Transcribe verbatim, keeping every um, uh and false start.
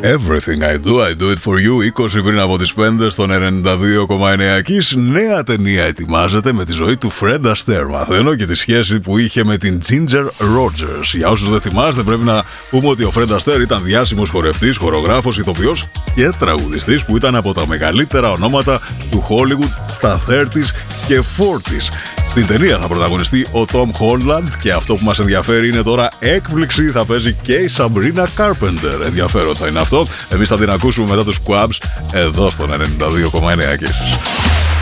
Everything I do, I do it for you. είκοσι πριν από τις πέντε στον ενενήντα δύο κόμμα εννέα Kiss. Νέα ταινία ετοιμάζεται με τη ζωή του Fred Astaire. Μαθαίνω και τη σχέση που είχε με την Ginger Rogers. Για όσους δεν θυμάστε, πρέπει να πούμε ότι ο Fred Astaire ήταν διάσημος χορευτής, χορογράφος, ηθοποιός και τραγουδιστής που ήταν από τα μεγαλύτερα ονόματα του Hollywood στα τριάντα και σαράντα. Στην ταινία θα πρωταγωνιστεί ο Tom Holland και αυτό που μας ενδιαφέρει είναι τώρα έκπληξη. Θα παίζει και η Sabrina Carpenter. Ενδιαφέρον θα είναι αυτό. Εμείς θα την ακούσουμε μετά τους Quabs εδώ στον ενενήντα δύο κόμμα εννέα Kiss.